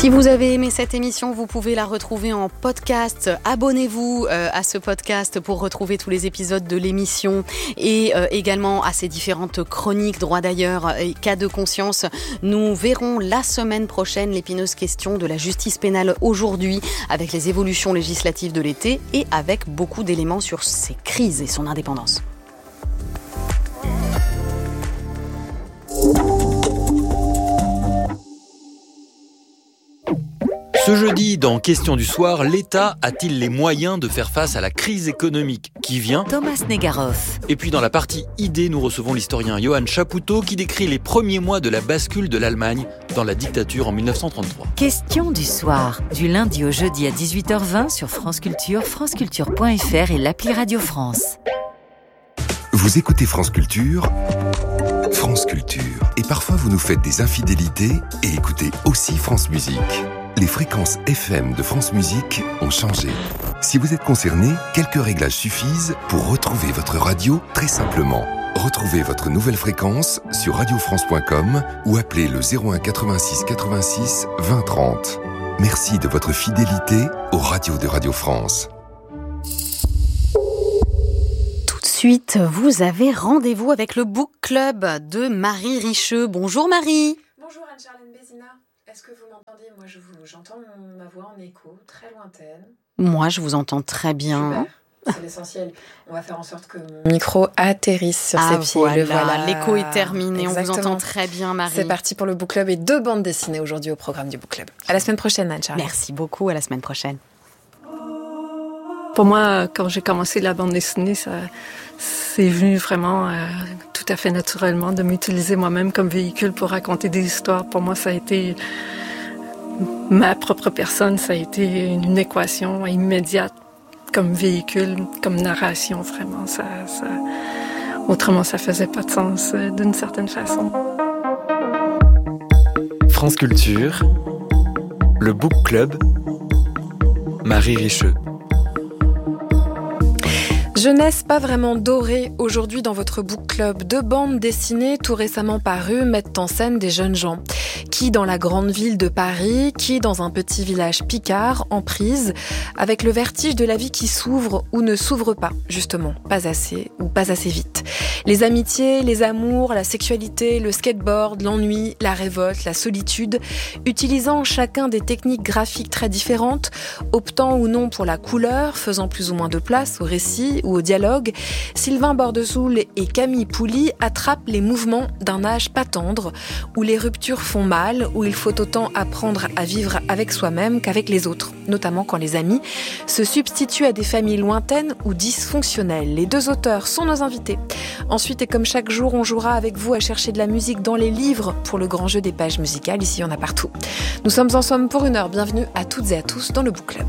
Si vous avez aimé cette émission, vous pouvez la retrouver en podcast. Abonnez-vous à ce podcast pour retrouver tous les épisodes de l'émission et également à ces différentes chroniques, droit d'ailleurs et cas de conscience. Nous verrons la semaine prochaine l'épineuse question de la justice pénale aujourd'hui avec les évolutions législatives de l'été et avec beaucoup d'éléments sur ces crises et son indépendance. Ce jeudi, dans Question du soir, l'État a-t-il les moyens de faire face à la crise économique qui vient ? Thomas Negaroff. Et puis dans la partie idées, nous recevons l'historien Johann Chapoutot qui décrit les premiers mois de la bascule de l'Allemagne dans la dictature en 1933. Question du soir, du lundi au jeudi à 18h20 sur France Culture, franceculture.fr et l'appli Radio France. Vous écoutez France Culture, France Culture. Et parfois vous nous faites des infidélités et écoutez aussi France Musique. Les fréquences FM de France Musique ont changé. Si vous êtes concerné, quelques réglages suffisent pour retrouver votre radio très simplement. Retrouvez votre nouvelle fréquence sur radiofrance.com ou appelez le 01 86 86 20 30. Merci de votre fidélité aux radios de Radio France. Tout de suite, vous avez rendez-vous avec le Book Club de Marie Richeux. Bonjour Marie. Bonjour Anne-Charlène Bézina. Est-ce que vous m'entendez ? Moi, j'entends ma voix en écho, très lointaine. Moi, je vous entends très bien. Super, c'est l'essentiel. On va faire en sorte que mon micro atterrisse sur ses pieds. Voilà. L'écho est terminé, Exactement. On vous entend très bien, Marie. C'est parti pour le Book Club et 2 bandes dessinées aujourd'hui au programme du Book Club. À la semaine prochaine, Anne-Charlène. Merci beaucoup, à la semaine prochaine. Pour moi, quand j'ai commencé la bande dessinée, c'est venu vraiment tout à fait naturellement de m'utiliser moi-même comme véhicule pour raconter des histoires. Pour moi, ça a été ma propre personne, ça a été une équation immédiate comme véhicule, comme narration, vraiment. Autrement, ça faisait pas de sens d'une certaine façon. France Culture, le Book Club, Marie Richeux. Jeunesse pas vraiment dorée, aujourd'hui dans votre Book Club. 2 bandes dessinées tout récemment parues mettent en scène des jeunes gens. Qui dans la grande ville de Paris, qui dans un petit village picard, en prise, avec le vertige de la vie qui s'ouvre ou ne s'ouvre pas, justement, pas assez ou pas assez vite. Les amitiés, les amours, la sexualité, le skateboard, l'ennui, la révolte, la solitude, utilisant chacun des techniques graphiques très différentes, optant ou non pour la couleur, faisant plus ou moins de place au récit ou au dialogue, Sylvain Bordesoul et Camille Pouli attrapent les mouvements d'un âge pas tendre, où les ruptures font mal, où il faut autant apprendre à vivre avec soi-même qu'avec les autres, notamment quand les amis se substituent à des familles lointaines ou dysfonctionnelles. Les 2 auteurs sont nos invités. Ensuite, et comme chaque jour, on jouera avec vous à chercher de la musique dans les livres pour le grand jeu des pages musicales. Ici, il y en a partout. Nous sommes en somme pour 1 heure. Bienvenue à toutes et à tous dans le Book Club.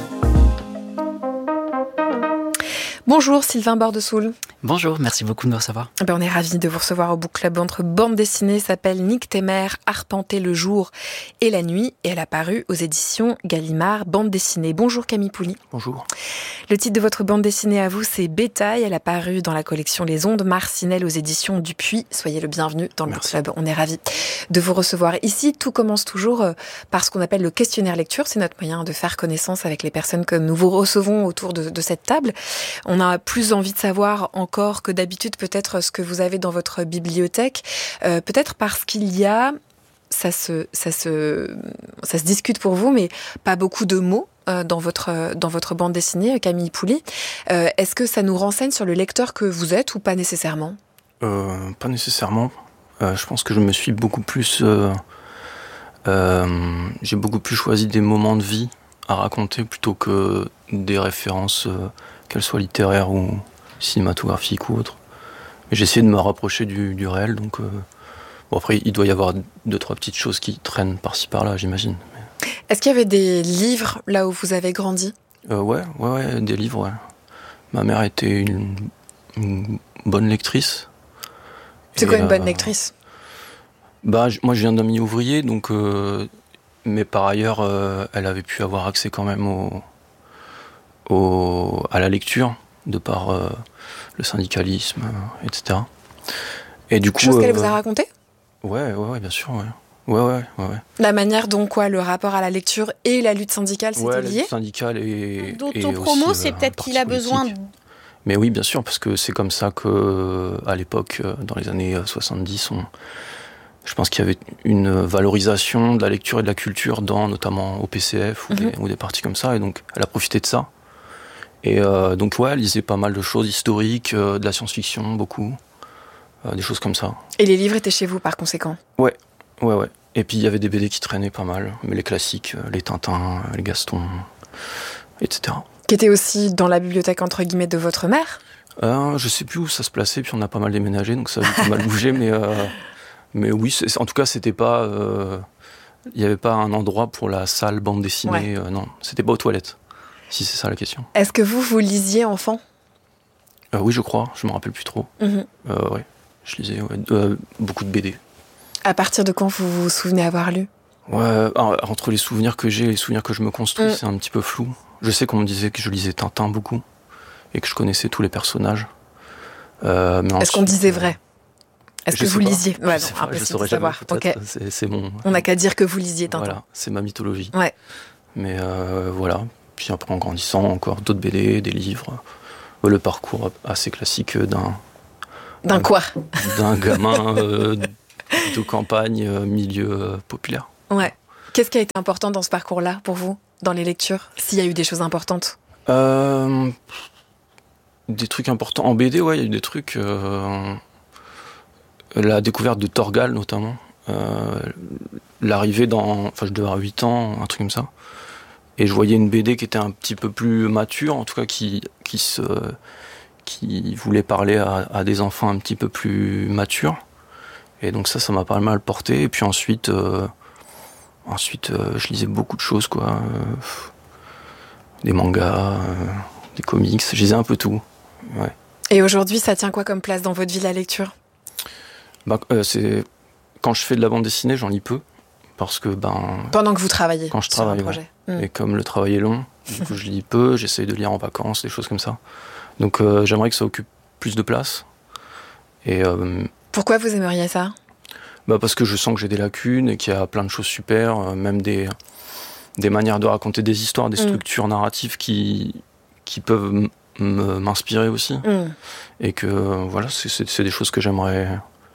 Bonjour Sylvain Bordesoul. Bonjour, merci beaucoup de me recevoir. On est ravis de vous recevoir au Book Club. Votre bande dessinée s'appelle Nique tes mères, arpenter le jour et la nuit, et elle a paru aux éditions Gallimard, bande dessinée. Bonjour Camille Pouli. Bonjour. Le titre de votre bande dessinée à vous, c'est Bétail. Elle a paru dans la collection Les Ondes Marcinelle aux éditions Dupuis. Soyez le bienvenu dans le Book Club. On est ravis de vous recevoir ici. Tout commence toujours par ce qu'on appelle le questionnaire lecture. C'est notre moyen de faire connaissance avec les personnes que nous vous recevons autour de cette table. On a plus envie de savoir encore que d'habitude peut-être ce que vous avez dans votre bibliothèque, peut-être parce qu'il y a, ça se discute pour vous, mais pas beaucoup de mots dans votre bande dessinée, Camille Pouli. Est-ce que ça nous renseigne sur le lecteur que vous êtes ou pas nécessairement ? Pas nécessairement. Je pense que je me suis beaucoup plus... j'ai beaucoup plus choisi des moments de vie à raconter plutôt que des références... qu'elles soient littéraires ou cinématographiques ou autres. Mais j'ai essayé de me rapprocher du réel, donc... Bon, après, il doit y avoir 2-3 petites choses qui traînent par-ci par-là, j'imagine. Mais... Est-ce qu'il y avait des livres là où vous avez grandi ? Ouais, des livres, ouais. Ma mère était une bonne lectrice. C'est quoi une bonne lectrice ? Moi, je viens d'un milieu ouvrier, donc... mais par ailleurs, elle avait pu avoir accès quand même à la lecture, de par le syndicalisme, etc. Et du coup, chose qu'elle vous a raconté ? Ouais, bien sûr, ouais. Ouais. La manière dont le rapport à la lecture et la lutte syndicale, c'était lié ? La lutte syndicale et D'autopromo, aussi, c'est peut-être qu'il a besoin... Mais oui, bien sûr, parce que c'est comme ça que, à l'époque, dans les années 70, je pense qu'il y avait une valorisation de la lecture et de la culture notamment au PCF ou des partis comme ça, et donc elle a profité de ça. Et donc elle lisait pas mal de choses historiques, de la science-fiction, beaucoup, des choses comme ça. Et les livres étaient chez vous par conséquent ? Ouais. Et puis il y avait des BD qui traînaient pas mal, mais les classiques, les Tintins, les Gaston, etc. Qui étaient aussi dans la bibliothèque entre guillemets de votre mère ? Je sais plus où ça se plaçait, puis on a pas mal déménagé, donc ça a pas mal bougé, mais oui, en tout cas, c'était pas. Il n'y avait pas un endroit pour la salle bande dessinée, non, c'était pas aux toilettes, si c'est ça la question. Est-ce que vous lisiez enfant ? Oui, je crois, je me rappelle plus trop. Oui, je lisais beaucoup de BD. À partir de quand vous vous souvenez avoir lu ? Entre les souvenirs que j'ai et les souvenirs que je me construis, c'est un petit peu flou. Je sais qu'on me disait que je lisais Tintin beaucoup et que je connaissais tous les personnages. Est-ce qu'on disait vrai ? Est-ce que vous lisiez ? Ouais, non, impossible de savoir. Okay. C'est mon... On n'a qu'à dire que vous lisiez Tintin. Voilà, c'est ma mythologie. Ouais. Mais voilà. Puis après, en grandissant, encore d'autres BD, des livres. Le parcours assez classique d'un quoi ? D'un gamin de campagne, milieu populaire. Ouais. Qu'est-ce qui a été important dans ce parcours-là pour vous, dans les lectures ? S'il y a eu des choses importantes ? Des trucs importants. En BD, il y a eu des trucs... la découverte de Torgal, notamment. L'arrivée je devais avoir 8 ans, un truc comme ça. Et je voyais une BD qui était un petit peu plus mature, en tout cas qui voulait parler à des enfants un petit peu plus matures. Et donc ça m'a pas mal porté. Et puis ensuite, je lisais beaucoup de choses, quoi. Des mangas, des comics, je lisais un peu tout. Ouais. Et aujourd'hui, ça tient quoi comme place dans votre vie, la lecture ? C'est quand je fais de la bande dessinée, j'en lis peu. Parce que pendant que vous travaillez quand je travaille, sur un projet. Et comme le travail est long, du coup je lis peu, j'essaye de lire en vacances, des choses comme ça. Donc j'aimerais que ça occupe plus de place. Et pourquoi vous aimeriez ça ? Parce que je sens que j'ai des lacunes et qu'il y a plein de choses super, même des manières de raconter des histoires, des structures narratives qui peuvent m'inspirer aussi. Et que voilà, c'est des choses que j'aimerais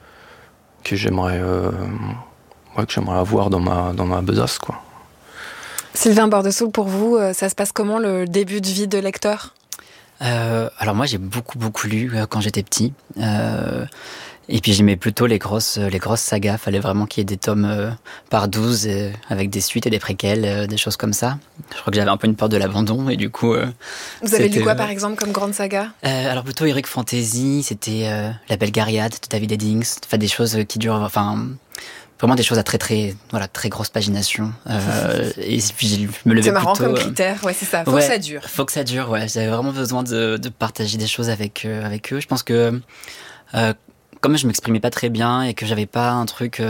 avoir dans ma besace, quoi. Sylvain Bordesoul, pour vous, ça se passe comment le début de vie de lecteur ? Alors moi, j'ai beaucoup lu quand j'étais petit. Et puis j'aimais plutôt les grosses sagas. Fallait vraiment qu'il y ait des tomes par 12 avec des suites et des préquels, des choses comme ça. Je crois que j'avais un peu une peur de l'abandon et du coup... Vous avez lu quoi par exemple comme grande saga ? Alors plutôt Heroic Fantasy, c'était La Belgariade de David Eddings. Enfin des choses qui durent... Vraiment des choses à très grosse pagination. Et puis je me levais c'est marrant plutôt, comme critère, ouais c'est ça. Faut que ça dure. Faut que ça dure, ouais. J'avais vraiment besoin de partager des choses avec eux. Je pense que comme je m'exprimais pas très bien et que j'avais pas un truc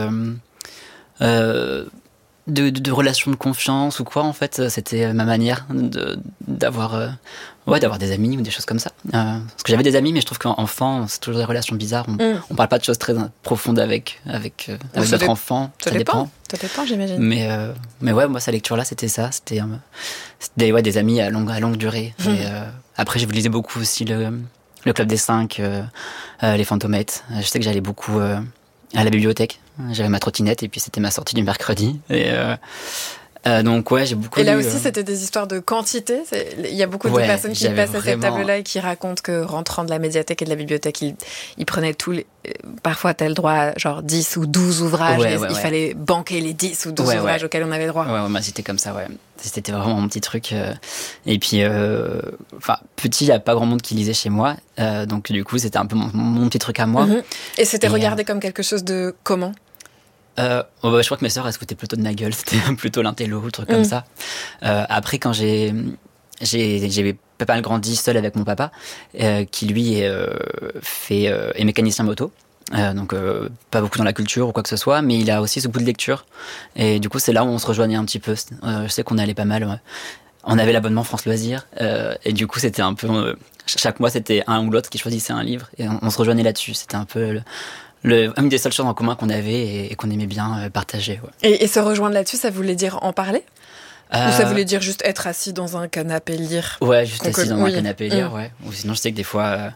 de relation de confiance ou quoi, en fait, c'était ma manière d'avoir des amis ou des choses comme ça. Parce que j'avais des amis, mais je trouve qu'enfant, c'est toujours des relations bizarres. On parle pas de choses très profondes avec notre enfant. Ça dépend, j'imagine. Mais ouais, moi, sa lecture-là, c'était ça. C'était des amis à longue durée. Et, après, je lisais beaucoup aussi le Club des 5, les Fantomettes. Je sais que j'allais beaucoup à la bibliothèque. J'avais ma trottinette et puis c'était ma sortie du mercredi. Et donc ouais, j'ai beaucoup. Et là aussi, c'était des histoires de quantité. Il y a beaucoup de personnes qui passent à cette table-là et qui racontent que rentrant de la médiathèque et de la bibliothèque, ils prenaient tous les. Parfois, t'as le droit à genre 10 ou 12 ouvrages. Il fallait banquer les 10 ou 12 ouvrages auxquels on avait droit. Ouais, moi c'était comme ça, ouais. C'était vraiment mon petit truc. Et puis, petit, il n'y a pas grand monde qui lisait chez moi. Donc du coup, c'était un peu mon petit truc à moi. Et c'était regardé comme quelque chose de comment ? Je crois que mes sœurs, elles se foutaient plutôt de ma gueule. C'était plutôt l'intello, le truc comme ça. Après, quand j'ai pas mal grandi seul avec mon papa, qui lui est mécanicien moto. Donc pas beaucoup dans la culture ou quoi que ce soit, mais il a aussi ce goût de lecture. Et du coup, c'est là où on se rejoignait un petit peu. Je sais qu'on allait pas mal. Ouais. On avait l'abonnement France Loisirs. Et du coup, c'était un peu... chaque mois, c'était un ou l'autre qui choisissait un livre. Et on se rejoignait là-dessus. C'était un peu une des seules choses en commun qu'on avait et qu'on aimait bien partager. Ouais. Et se rejoindre là-dessus, ça voulait dire en parler ou ça voulait dire juste être assis dans un canapé lire? Ouais, juste assis dans un canapé lire, ouais. Ou sinon, je sais que des fois,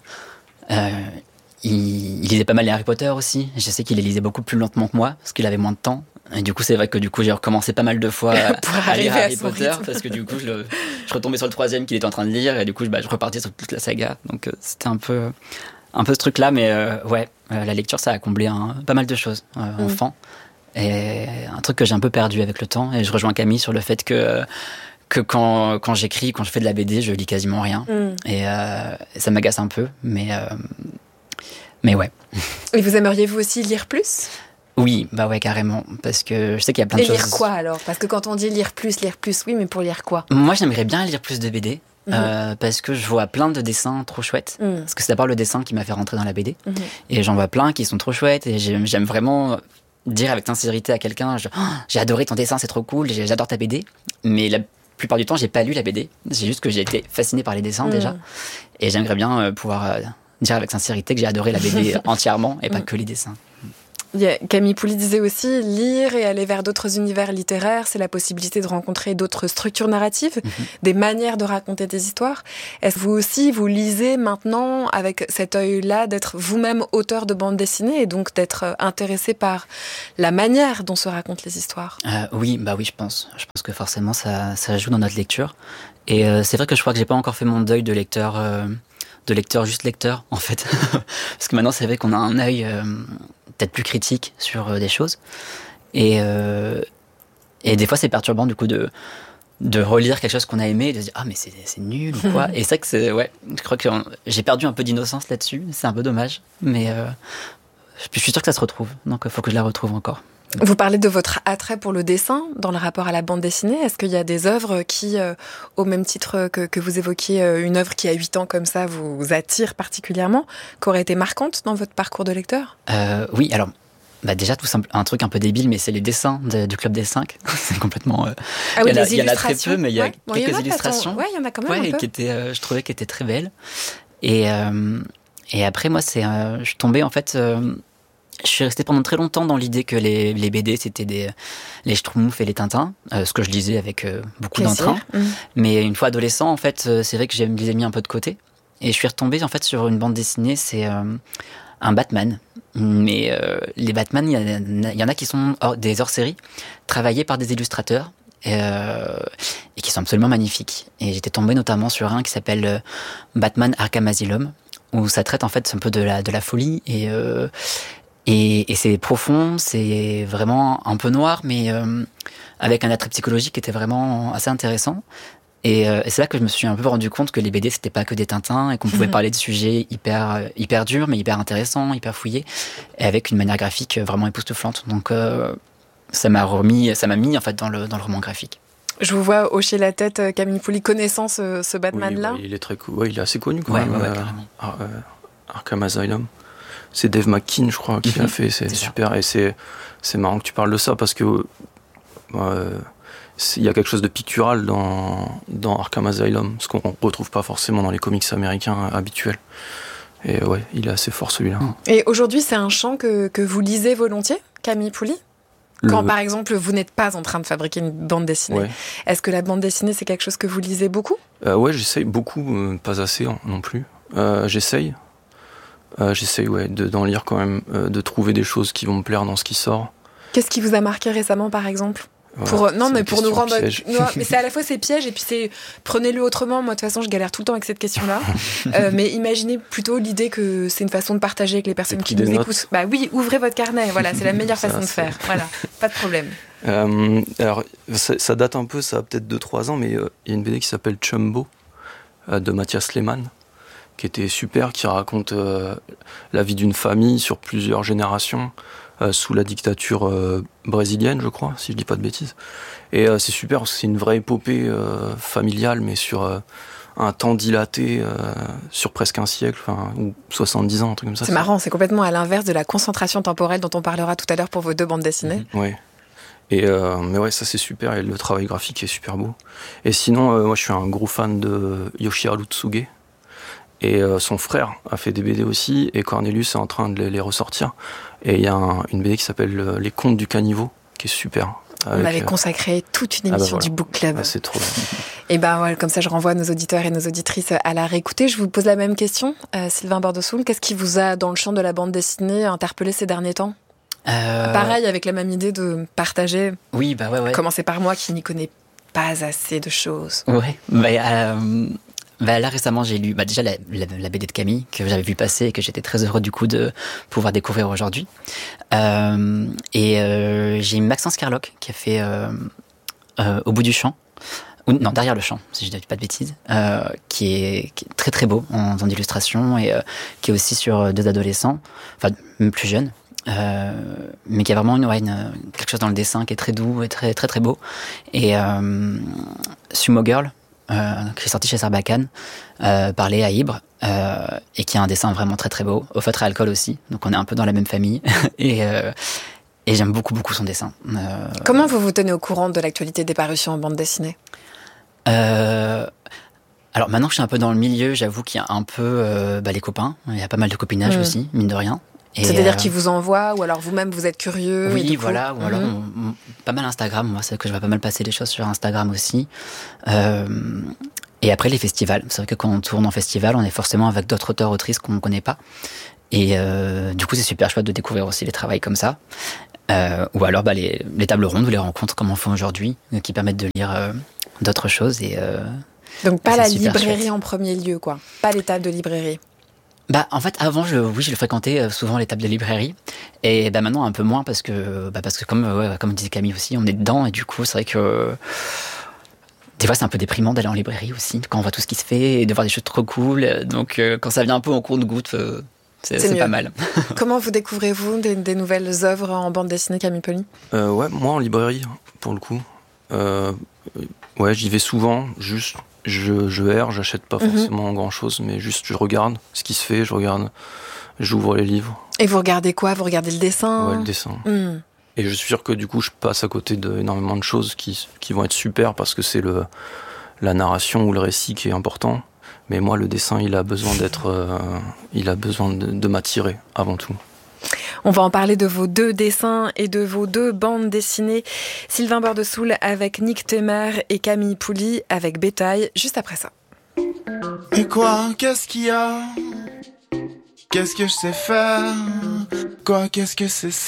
il lisait pas mal les Harry Potter aussi. Je sais qu'il les lisait beaucoup plus lentement que moi, parce qu'il avait moins de temps. Et du coup, c'est vrai que j'ai recommencé pas mal de fois à lire Harry Potter, parce que du coup, je retombais sur le 3e qu'il était en train de lire, et du coup, je repartais sur toute la saga. Donc, c'était un peu ce truc-là, mais la lecture, ça a comblé pas mal de choses enfant. Et un truc que j'ai un peu perdu avec le temps. Et je rejoins Camille sur le fait que quand j'écris, quand je fais de la BD, je lis quasiment rien. Et ça m'agace un peu, mais ouais. Et vous aimeriez vous aussi lire plus? Oui, bah ouais, carrément. Parce que je sais qu'il y a plein de choses. Et lire quoi alors? Parce que quand on dit lire plus, oui, mais pour lire quoi? Moi, j'aimerais bien lire plus de BD. Parce que je vois plein de dessins trop chouettes. Parce que c'est d'abord le dessin qui m'a fait rentrer dans la BD. Et j'en vois plein qui sont trop chouettes. Et j'aime vraiment dire avec sincérité à quelqu'un, j'ai adoré ton dessin, c'est trop cool, j'adore ta BD. Mais la plupart du temps, j'ai pas lu la BD. C'est juste que j'ai été fasciné par les dessins déjà. Et j'aimerais bien pouvoir dire avec sincérité que j'ai adoré la BD entièrement et pas que les dessins. Camille Pouli disait aussi, lire et aller vers d'autres univers littéraires, c'est la possibilité de rencontrer d'autres structures narratives, des manières de raconter des histoires. Est-ce que vous aussi, vous lisez maintenant avec cet œil-là d'être vous-même auteur de bande dessinée et donc d'être intéressé par la manière dont se racontent les histoires? Oui, je pense. Je pense que forcément, ça joue dans notre lecture. Et c'est vrai que je crois que j'ai pas encore fait mon deuil de lecteur juste lecteur, en fait. Parce que maintenant, c'est vrai qu'on a un œil peut-être plus critique sur des choses. Et des fois, c'est perturbant, du coup, de relire quelque chose qu'on a aimé et de se dire « Ah, mais c'est nul » ou quoi. Et c'est que je crois que j'ai perdu un peu d'innocence là-dessus. C'est un peu dommage. Mais je suis sûr que ça se retrouve. Donc, il faut que je la retrouve encore. Vous parlez de votre attrait pour le dessin dans le rapport à la bande dessinée. Est-ce qu'il y a des œuvres qui, au même titre que vous évoquiez, une œuvre qui a 8 ans comme ça, vous attire particulièrement, qui aurait été marquante dans votre parcours de lecteur? Oui, alors déjà tout simple, un truc un peu débile, mais c'est les dessins du Club des 5. C'est complètement... il y en a très peu, mais il y a quelques illustrations. Ouais, il y en a quand même un peu. Qui étaient, je trouvais qu'elles étaient très belles. Et après, moi, je suis tombé, en fait... je suis resté pendant très longtemps dans l'idée que les BD, c'était les Schtroumpfs et les Tintins, ce que je lisais avec beaucoup d'entrain. Mais une fois adolescent, en fait, c'est vrai que je les ai mis un peu de côté. Et je suis retombé, en fait, sur une bande dessinée, c'est un Batman. Mais les Batman, il y en a qui sont des hors-séries, travaillés par des illustrateurs, et qui sont absolument magnifiques. Et j'étais tombé notamment sur un qui s'appelle Batman Arkham Asylum, où ça traite, en fait, un peu de la folie, et c'est profond, c'est vraiment un peu noir, mais avec un attrait psychologique qui était vraiment assez intéressant. Et c'est là que je me suis un peu rendu compte que les BD, c'était pas que des Tintins, et qu'on pouvait parler de sujets hyper durs, mais hyper intéressants, hyper fouillés, et avec une manière graphique vraiment époustouflante. Donc ça m'a mis en fait dans le roman graphique. Je vous vois hocher la tête, Camille Pouli, connaissant ce Batman-là. Oui, il est très cool. Ouais, il est assez connu quand même. Carrément. Arkham Asylum. C'est Dave McKean, je crois, qui l'a fait. C'est super. Et c'est marrant que tu parles de ça parce que il y a quelque chose de pictural dans Arkham Asylum, ce qu'on retrouve pas forcément dans les comics américains habituels. Et ouais, il est assez fort celui-là. Et aujourd'hui, c'est un champ que vous lisez volontiers, Camille Pouli ? Quand, par exemple, vous n'êtes pas en train de fabriquer une bande dessinée, est-ce que la bande dessinée, c'est quelque chose que vous lisez beaucoup ? Ouais, j'essaye beaucoup, pas assez non plus. J'essaye, d'en lire quand même, de trouver des choses qui vont me plaire dans ce qui sort. Qu'est-ce qui vous a marqué récemment, par exemple ? Pour nous rendre... Non, mais c'est à la fois c'est piège et puis c'est prenez-le autrement. Moi de toute façon je galère tout le temps avec cette question-là. Mais imaginez plutôt l'idée que c'est une façon de partager avec les personnes qui nous écoutent. Bah oui, ouvrez votre carnet, voilà, c'est la meilleure façon de faire. Voilà, pas de problème. Alors ça date un peu, ça a peut-être 2-3 ans, mais il y a une BD qui s'appelle Chumbo de Mathias Lehmann, qui était super, qui raconte la vie d'une famille sur plusieurs générations. Sous la dictature brésilienne, je crois, si je dis pas de bêtises. Et c'est super, parce que c'est une vraie épopée familiale, mais sur un temps dilaté, sur presque un siècle, ou 70 ans, un truc comme ça. C'est marrant, c'est complètement à l'inverse de la concentration temporelle dont on parlera tout à l'heure pour vos 2 bandes dessinées. Ouais. Mais ouais, ça c'est super, et le travail graphique est super beau. Et sinon, moi je suis un gros fan de Yoshiharu Tsuge. Et son frère a fait des BD aussi, et Cornelius est en train de les ressortir. Et il y a une BD qui s'appelle Les Contes du Caniveau, qui est super. On avait consacré toute une émission du Book Club. Ah, c'est trop bien. Et comme ça, je renvoie nos auditeurs et nos auditrices à la réécouter. Je vous pose la même question, Sylvain Bordessoul. Qu'est-ce qui vous a, dans le champ de la bande dessinée, interpellé ces derniers temps ? Pareil, avec la même idée de partager. Oui, ouais. Commencer par moi qui n'y connais pas assez de choses. Ouais, là récemment j'ai lu déjà la BD de Camille que j'avais vu passer et que j'étais très heureux du coup de pouvoir découvrir aujourd'hui. J'ai Maxence Kerlock qui a fait Au bout du champ, ou non Derrière le champ si je ne dis pas de bêtises, qui est très très beau en illustration et qui est aussi sur 2 adolescents, enfin même plus jeunes. Mais qui a vraiment quelque chose dans le dessin qui est très doux et très très très beau. Et Sumo Girl, qui est sorti chez Sarbacane, par Léa Ibre, et qui a un dessin vraiment très très beau, au feutre et alcool aussi, donc on est un peu dans la même famille. Et j'aime beaucoup beaucoup son dessin. Comment vous vous tenez au courant de l'actualité des parutions en bande dessinée ? Alors maintenant que je suis un peu dans le milieu, j'avoue qu'il y a un peu les copains, il y a pas mal de copinage aussi, mine de rien. C'est-à-dire qu'ils vous envoient, ou alors vous-même vous êtes curieux? Oui, voilà, ou alors pas mal Instagram, moi c'est que je vois pas mal passer des choses sur Instagram aussi. Et après les festivals, c'est vrai que quand on tourne en festival, on est forcément avec d'autres auteurs-autrices qu'on ne connaît pas. Et du coup c'est super chouette de découvrir aussi les travails comme ça. Ou alors les tables rondes ou les rencontres comme on fait aujourd'hui, qui permettent de lire d'autres choses. Donc pas la librairie chouette en premier lieu, quoi. Pas les tables de librairie. En fait, avant, je le fréquentais souvent les tables de librairie, et maintenant un peu moins parce que comme disait Camille aussi, on est dedans et du coup, c'est vrai que des fois c'est un peu déprimant d'aller en librairie aussi quand on voit tout ce qui se fait et de voir des choses trop cool. Donc quand ça vient un peu en compte-gouttes, c'est pas mal. Comment vous découvrez-vous des nouvelles œuvres en bande dessinée, Camille Poli ? Moi en librairie pour le coup. J'y vais souvent, juste. Je erre, j'achète pas forcément grand-chose, mais juste je regarde ce qui se fait, j'ouvre les livres. Et vous regardez quoi ? Vous regardez le dessin ? Ouais, le dessin. Et je suis sûr que du coup, je passe à côté d'énormément de choses qui vont être super parce que c'est la narration ou le récit qui est important. Mais moi, le dessin, il a besoin de m'attirer avant tout. On va en parler de vos 2 dessins et de vos 2 bandes dessinées. Sylvain Bordessoul avec Nick Temer et Camille Poli avec Bétail, juste après ça. Et quoi, qu'est-ce qu'il y a ? Qu'est-ce que je sais faire ? Quoi, qu'est-ce que c'est ça ?